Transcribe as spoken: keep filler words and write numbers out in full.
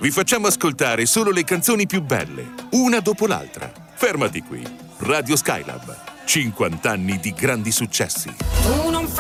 Vi facciamo ascoltare solo le canzoni più belle, una dopo l'altra. Fermati qui. Radio Skylab. cinquanta anni di grandi successi. Tu non